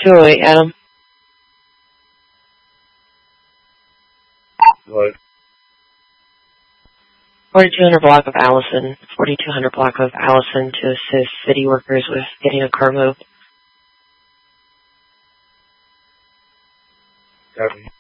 208, Adam. What? 4200 block of Allison. 4200 block of Allison to assist city workers with getting a car moved. Copy.